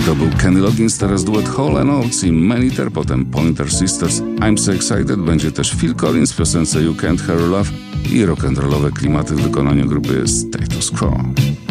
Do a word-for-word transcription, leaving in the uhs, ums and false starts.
To był Kenny Loggins, teraz duet Hall and Oates i Maniter, potem Pointer Sisters. I'm So Excited, będzie też Phil Collins w piosence You Can't Hurry Love i rock'n'rollowe klimaty w wykonaniu grupy Status Quo.